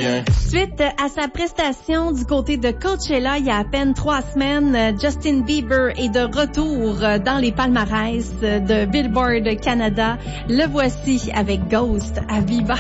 bien. Suite à sa prestation du côté de Coachella il y a à peine 3 semaines, Justin Bieber est de retour dans les palmarès de Billboard Canada. Le voici avec Ghost à Viva.